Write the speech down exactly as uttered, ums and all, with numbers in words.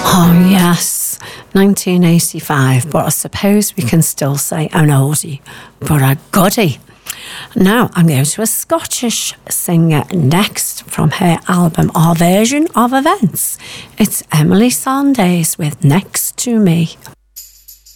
Oh, yes, nineteen eighty-five, but I suppose we can still say an oldie, but a goodie. Now I'm going to a Scottish singer next from her album Our Version of Events. It's Emily Sanders with Next to Me.